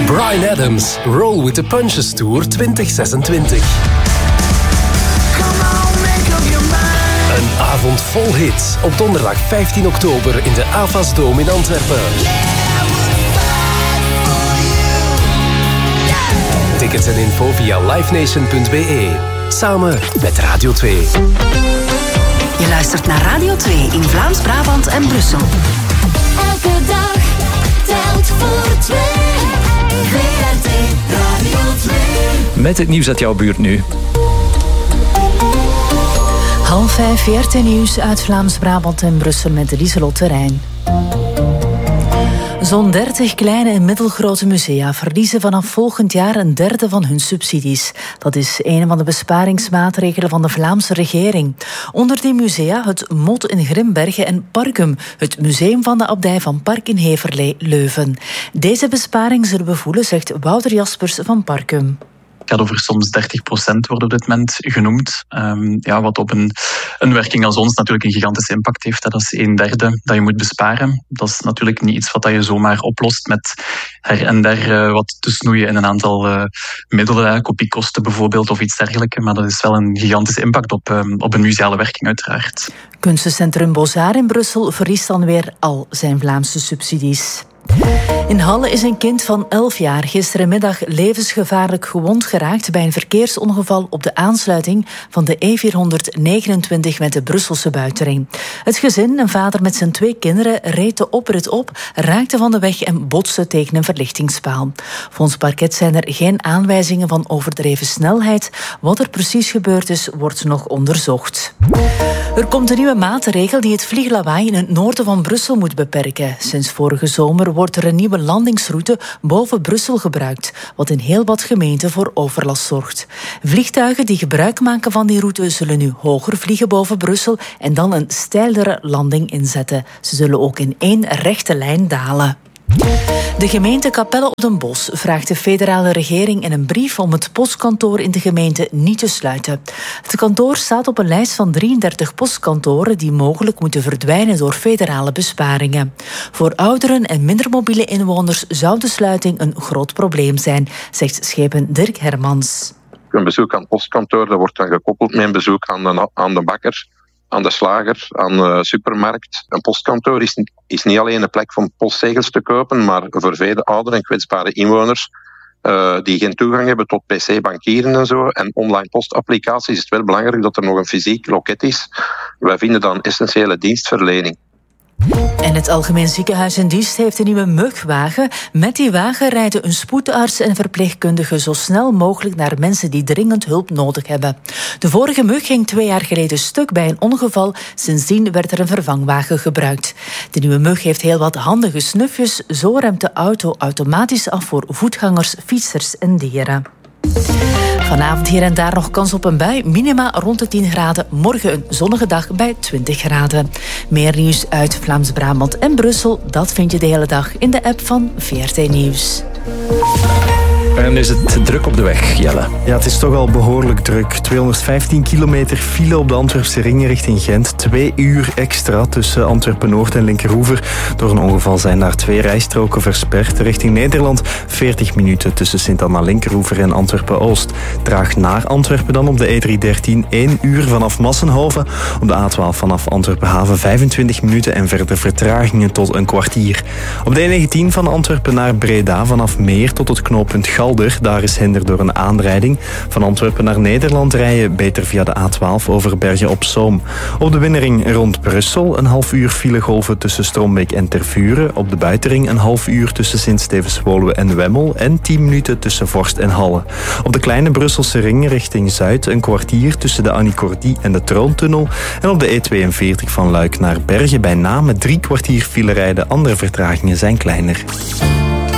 Bryan Adams, Roll with the Punches Tour 2026. Een avond vol hits op donderdag 15 oktober in de Avas Dome in Antwerpen. Tickets en info via livenation.be. Samen met Radio 2. Je luistert naar Radio 2 in Vlaams-Brabant en Brussel. Elke dag telt voor 2. VRT Radio 2. Met het nieuws uit jouw buurt nu. 4:30 VRT Nieuws uit Vlaams-Brabant en Brussel met Lieselotte Rijn. Zo'n 30 kleine en middelgrote musea verliezen vanaf volgend jaar een derde van hun subsidies. Dat is een van de besparingsmaatregelen van de Vlaamse regering. Onder die musea het Mot in Grimbergen en Parkum, het museum van de abdij van Park in Heverlee, Leuven. Deze besparing zullen we voelen, zegt Wouter Jaspers van Parkum. Het gaat over soms 30% wordt op dit moment genoemd. Wat op een werking als ons natuurlijk een gigantische impact heeft. Dat is 1/3 dat je moet besparen. Dat is natuurlijk niet iets wat je zomaar oplost met her en der wat te snoeien in een aantal middelen, kopiekosten bijvoorbeeld of iets dergelijks. Maar dat is wel een gigantische impact op een museale werking uiteraard. Kunstencentrum Bozar in Brussel verliest dan weer al zijn Vlaamse subsidies. In Halle is een kind van 11 jaar gisterenmiddag levensgevaarlijk gewond geraakt bij een verkeersongeval op de aansluiting van de E429 met de Brusselse buitenring. Het gezin, een vader met zijn 2 kinderen, reed de oprit op, raakte van de weg en botste tegen een verlichtingspaal. Volgens parket zijn er geen aanwijzingen van overdreven snelheid. Wat er precies gebeurd is, wordt nog onderzocht. Er komt een nieuwe maatregel die het vlieglawaai in het noorden van Brussel moet beperken. Sinds vorige zomer wordt er een nieuwe landingsroute boven Brussel gebruikt, wat in heel wat gemeenten voor overlast zorgt. Vliegtuigen die gebruik maken van die route zullen nu hoger vliegen boven Brussel en dan een steilere landing inzetten. Ze zullen ook in 1 rechte lijn dalen. De gemeente Capelle op den Bosch vraagt de federale regering in een brief om het postkantoor in de gemeente niet te sluiten. Het kantoor staat op een lijst van 33 postkantoren die mogelijk moeten verdwijnen door federale besparingen. Voor ouderen en minder mobiele inwoners zou de sluiting een groot probleem zijn, zegt schepen Dirk Hermans. Een bezoek aan het postkantoor dat wordt dan gekoppeld met een bezoek aan de bakker, aan de slager, aan de supermarkt. Een postkantoor is niet alleen een plek om postzegels te kopen, maar voor vele oudere en kwetsbare inwoners die geen toegang hebben tot pc-bankieren en zo en online postapplicaties, is het wel belangrijk dat er nog een fysiek loket is. Wij vinden dat een essentiële dienstverlening. En het Algemeen Ziekenhuis in Diest heeft een nieuwe mugwagen. Met die wagen rijden een spoedarts en verpleegkundige zo snel mogelijk naar mensen die dringend hulp nodig hebben. De vorige mug ging 2 jaar geleden stuk bij een ongeval. Sindsdien werd er een vervangwagen gebruikt. De nieuwe mug heeft heel wat handige snufjes. Zo remt de auto automatisch af voor voetgangers, fietsers en dieren. Vanavond hier en daar nog kans op een bui. Minima rond de 10 graden. Morgen een zonnige dag bij 20 graden. Meer nieuws uit Vlaams-Brabant en Brussel, dat vind je de hele dag in de app van VRT Nieuws. En is het druk op de weg, Jelle? Ja, het is toch al behoorlijk druk. 215 kilometer file op de Antwerpse ring richting Gent. 2 uur extra tussen Antwerpen-Noord en Linkeroever. Door een ongeval zijn daar 2 rijstroken versperd. Richting Nederland 40 minuten tussen Sint-Anna-Linkeroever en Antwerpen-Oost. Traag naar Antwerpen dan op de E313 1 uur vanaf Massenhoven. Op de A12 vanaf Antwerpen-Haven 25 minuten en verder vertragingen tot een kwartier. Op de E19 van Antwerpen naar Breda vanaf Meer tot het knooppunt Galder. Daar is hinder door een aanrijding. Van Antwerpen naar Nederland rijden beter via de A12 over Bergen op Zoom. Op de binnenring rond Brussel een half uur filegolven tussen Strombeek en Tervuren. Op de buitenring een half uur tussen Sint-Stevens-Woluwe en Wemmel. En 10 minuten tussen Vorst en Halle. Op de kleine Brusselse ring richting Zuid een kwartier tussen de Annie Cordy en de Troontunnel. En op de E42 van Luik naar Bergen bij Namen 3 kwartier file rijden. Andere vertragingen zijn kleiner.